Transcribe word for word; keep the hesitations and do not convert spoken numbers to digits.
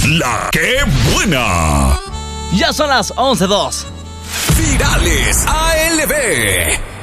La que buena. Ya son las once dos. Virales A L B.